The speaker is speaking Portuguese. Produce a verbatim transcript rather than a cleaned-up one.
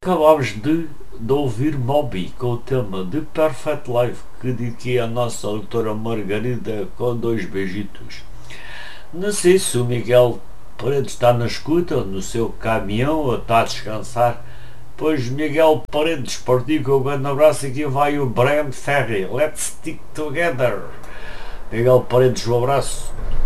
Acabámos de, de ouvir Moby com o tema de Perfect Life que dediquei à nossa doutora Margarida com dois beijitos. Não sei se o Miguel Paredes está na escuta, no seu caminhão ou está a descansar. Pois Miguel Paredes, partiu com um grande abraço. Aqui vai o Brian Ferry. Let's stick together. Miguel Paredes, um abraço.